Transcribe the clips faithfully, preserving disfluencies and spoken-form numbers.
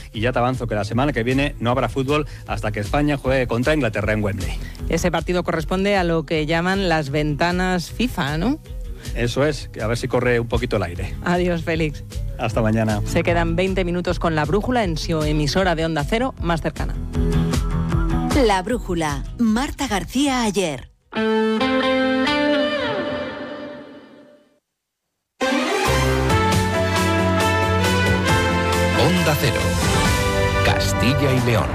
y ya te avanzo que la semana que viene no habrá fútbol hasta que España juegue contra Inglaterra en Wembley. Ese partido corresponde a lo que llaman las ventanas FIFA, ¿no? Eso es, que a ver si corre un poquito el aire. Adiós, Félix. Hasta mañana. Se quedan veinte minutos con La Brújula en su emisora de Onda Cero más cercana. La Brújula, Marta García Ayer. Onda Cero, Castilla y León.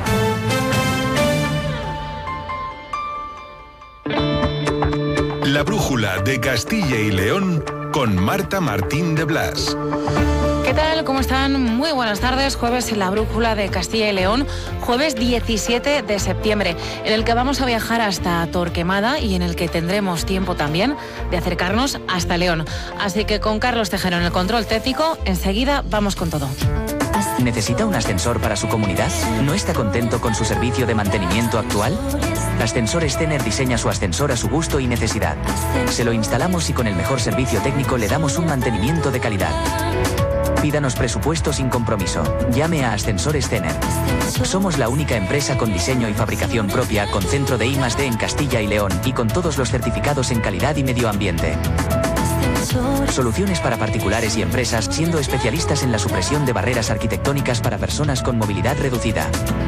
La Brújula de Castilla y León con Marta Martín de Blas. ¿Qué tal? ¿Cómo están? Muy buenas tardes. Jueves en La Brújula de Castilla y León, jueves diecisiete de septiembre, en el que vamos a viajar hasta Torquemada y en el que tendremos tiempo también de acercarnos hasta León. Así que con Carlos Tejero en el control técnico, enseguida vamos con todo. ¿Necesita un ascensor para su comunidad? ¿No está contento con su servicio de mantenimiento actual? Ascensores Tener diseña su ascensor a su gusto y necesidad. Se lo instalamos y con el mejor servicio técnico le damos un mantenimiento de calidad. Pídanos presupuesto sin compromiso. Llame a Ascensores Tener. Somos la única empresa con diseño y fabricación propia, con centro de I más D en Castilla y León y con todos los certificados en calidad y medio ambiente. Soluciones para particulares y empresas, siendo especialistas en la supresión de barreras arquitectónicas para personas con movilidad reducida.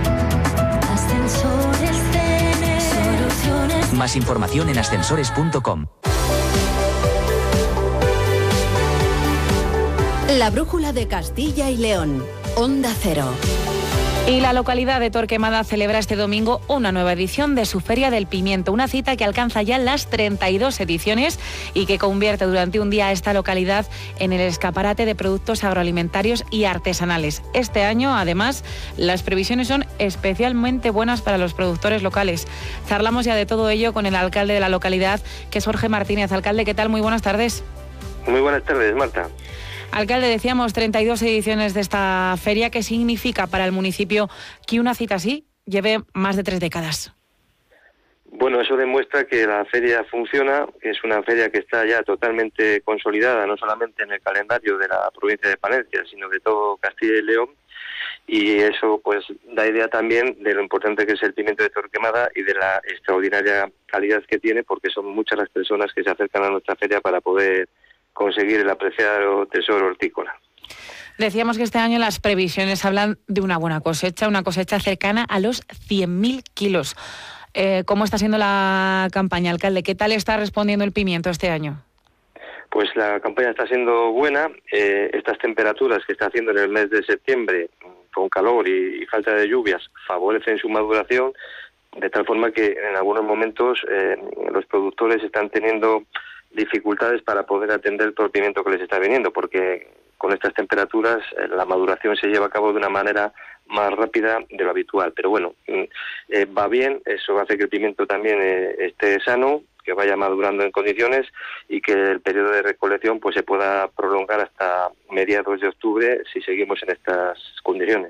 Más información en ascensores punto com. La Brújula de Castilla y León, Onda Cero. Y la localidad de Torquemada celebra este domingo una nueva edición de su Feria del Pimiento, una cita que alcanza ya las treinta y dos ediciones y que convierte durante un día a esta localidad en el escaparate de productos agroalimentarios y artesanales. Este año, además, las previsiones son especialmente buenas para los productores locales. Charlamos ya de todo ello con el alcalde de la localidad, que es Jorge Martínez. Alcalde, ¿qué tal? Muy buenas tardes. Muy buenas tardes, Marta. Alcalde, decíamos treinta y dos ediciones de esta feria. ¿Qué significa para el municipio que una cita así lleve más de tres décadas? Bueno, eso demuestra que la feria funciona, que es una feria que está ya totalmente consolidada, no solamente en el calendario de la provincia de Palencia, sino de todo Castilla y León, y eso pues da idea también de lo importante que es el pimiento de Torquemada y de la extraordinaria calidad que tiene, porque son muchas las personas que se acercan a nuestra feria para poder conseguir el apreciado tesoro hortícola. Decíamos que este año las previsiones hablan de una buena cosecha, una cosecha cercana a los cien mil kilos. Eh, ¿Cómo está siendo la campaña, alcalde? ¿Qué tal está respondiendo el pimiento este año? Pues la campaña está siendo buena. Eh, estas temperaturas que está haciendo en el mes de septiembre, con calor y, y falta de lluvias, favorecen su maduración, de tal forma que en algunos momentos eh, los productores están teniendo dificultades para poder atender todo el pimiento que les está viniendo, porque con estas temperaturas eh, la maduración se lleva a cabo de una manera más rápida de lo habitual. Pero bueno, eh, va bien, eso hace que el pimiento también eh, esté sano, que vaya madurando en condiciones y que el periodo de recolección pues se pueda prolongar hasta mediados de octubre si seguimos en estas condiciones.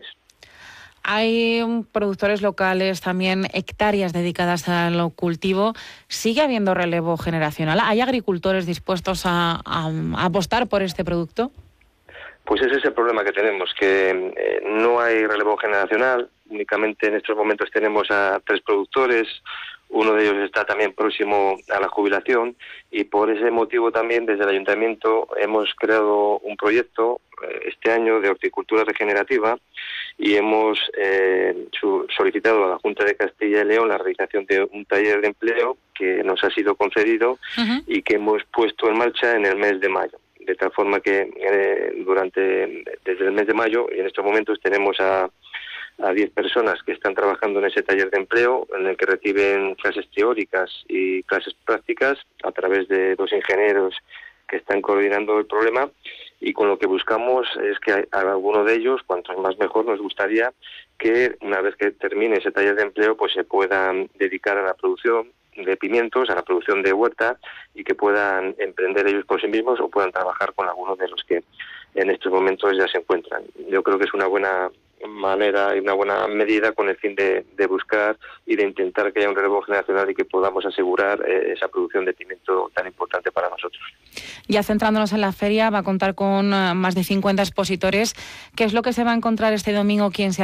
Hay productores locales, también hectáreas dedicadas al cultivo. ¿Sigue habiendo relevo generacional? ¿Hay agricultores dispuestos a, a, a apostar por este producto? Pues ese es el problema que tenemos, que eh, no hay relevo generacional. Únicamente en estos momentos tenemos a tres productores. Uno de ellos está también próximo a la jubilación y por ese motivo también desde el Ayuntamiento hemos creado un proyecto eh, este año de horticultura regenerativa y hemos eh, su, solicitado a la Junta de Castilla y León la realización de un taller de empleo que nos ha sido concedido uh-huh. y que hemos puesto en marcha en el mes de mayo. De tal forma que eh, durante desde el mes de mayo y en estos momentos tenemos a a diez personas que están trabajando en ese taller de empleo, en el que reciben clases teóricas y clases prácticas a través de dos ingenieros que están coordinando el problema, y con lo que buscamos es que a alguno de ellos, cuantos más mejor, nos gustaría que una vez que termine ese taller de empleo pues se puedan dedicar a la producción de pimientos, a la producción de huerta, y que puedan emprender ellos por sí mismos o puedan trabajar con algunos de los que en estos momentos ya se encuentran. Yo creo que es una buena manera y una buena medida con el fin de, de buscar y de intentar que haya un relevo generacional y que podamos asegurar eh, esa producción de pimiento tan importante para nosotros. Ya centrándonos en la feria, va a contar con uh, más de cincuenta expositores. ¿Qué es lo que se va a encontrar este domingo? ¿Quién se